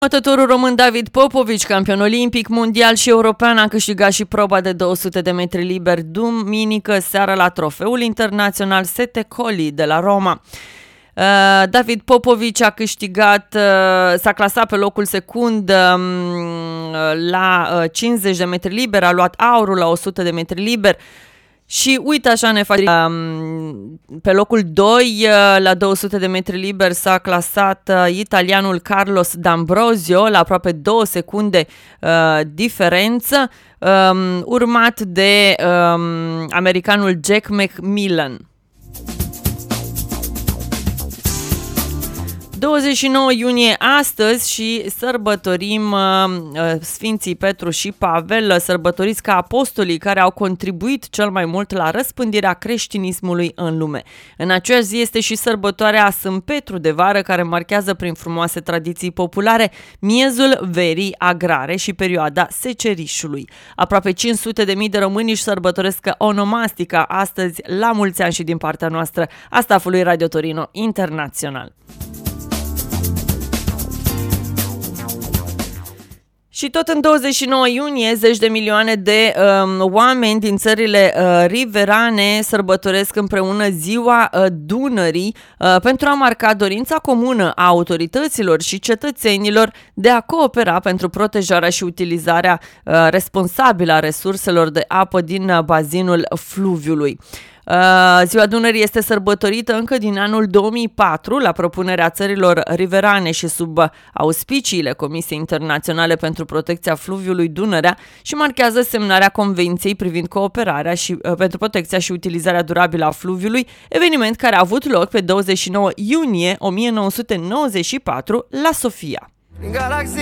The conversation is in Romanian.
Notătorul român David Popovici, campion olimpic, mondial și european, a câștigat și proba de 200 de metri liber duminică seara la Trofeul Internațional Sete Colli de la Roma. David Popovici a câștigat, s-a clasat pe locul secund la 50 de metri liber, a luat aurul la 100 de metri liber. Și uite așa ne face pe locul 2 la 200 de metri liber s-a clasat italianul Carlos D'Ambrosio la aproape 2 secunde diferență, urmat de americanul Jack McMillan. 29 iunie astăzi și sărbătorim Sfinții Petru și Pavel, sărbătoriți ca apostolii care au contribuit cel mai mult la răspândirea creștinismului în lume. În aceeași zi este și sărbătoarea Sfânt Petru de vară, care marchează prin frumoase tradiții populare miezul verii agrare și perioada secerișului. Aproape 500.000 de români își sărbătoresc onomastica astăzi. La mulți ani și din partea noastră a staffului Radio Torino Internațional. Și tot în 29 iunie, zeci de milioane de oameni din țările riverane sărbătoresc împreună Ziua Dunării pentru a marca dorința comună a autorităților și cetățenilor de a coopera pentru protejarea și utilizarea responsabilă a resurselor de apă din bazinul fluviului. Ziua Dunării este sărbătorită încă din anul 2004 la propunerea țărilor riverane și sub auspiciile Comisiei Internaționale pentru Protecția Fluviului Dunărea și marchează semnarea Convenției privind cooperarea și pentru protecția și utilizarea durabilă a fluviului, eveniment care a avut loc pe 29 iunie 1994 la Sofia.